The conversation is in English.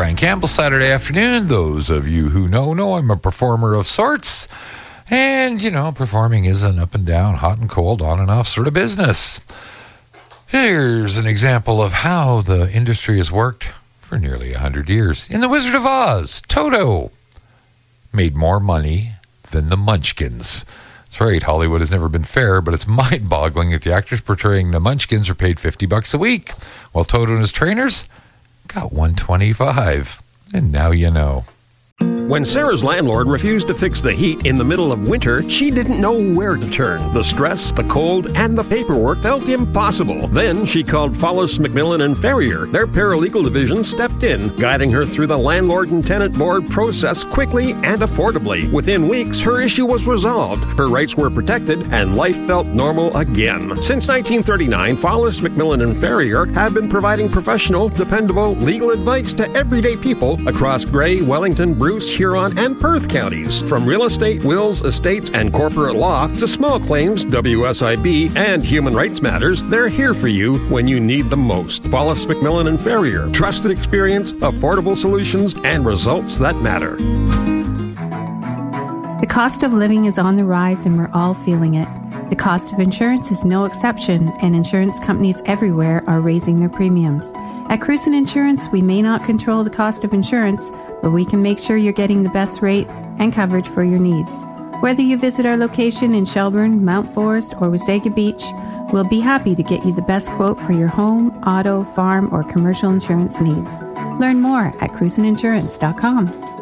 Brian Campbell, Saturday afternoon. Those of you who know I'm a performer of sorts. And, performing is an up and down, hot and cold, on and off sort of business. Here's an example of how the industry has worked for nearly 100 years. In The Wizard of Oz, Toto made more money than the Munchkins. That's right, Hollywood has never been fair, but it's mind-boggling that the actors portraying the Munchkins are paid $50 a week, while Toto and his trainers got $125. And now you know. When Sarah's landlord refused to fix the heat in the middle of winter, she didn't know where to turn. The stress, the cold, and the paperwork felt impossible. Then she called Follis, McMillan & Ferrier. Their paralegal division stepped in, guiding her through the landlord and tenant board process quickly and affordably. Within weeks, her issue was resolved, her rights were protected, and life felt normal again. Since 1939, Follis, McMillan & Ferrier have been providing professional, dependable legal advice to everyday people across Grey, Wellington, Bruce, Huron, and Perth counties. From real estate, wills, estates, and corporate law to small claims, WSIB, and human rights matters, they're here for you when you need them most. Follis, McMillan & Ferrier. Trusted experience, affordable solutions, and results that matter. The cost of living is on the rise and we're all feeling it. The cost of insurance is no exception, and insurance companies everywhere are raising their premiums. At Cruson Insurance, we may not control the cost of insurance, but we can make sure you're getting the best rate and coverage for your needs. Whether you visit our location in Shelburne, Mount Forest, or Wasaga Beach, we'll be happy to get you the best quote for your home, auto, farm, or commercial insurance needs. Learn more at crusoninsurance.com.